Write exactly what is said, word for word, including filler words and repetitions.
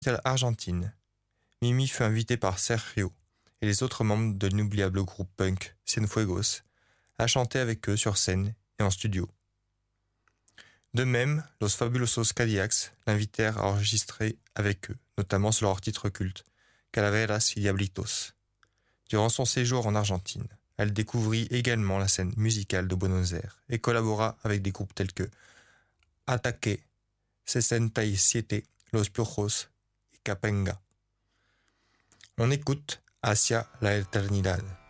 argentine. Mimi fut invitée par Sergio et les autres membres de l'inoubliable groupe punk Cienfuegos à chanter avec eux sur scène et en studio. De même, Los Fabulosos Cadillacs l'invitèrent à enregistrer avec eux, notamment sur leur titre culte, Calaveras y Diablitos. Durant son séjour en Argentine, elle découvrit également la scène musicale de Buenos Aires et collabora avec des groupes tels que Ataque, soixante-dix-sept, Los Piojos et Capenga. On écoute Hacia la Eternidad.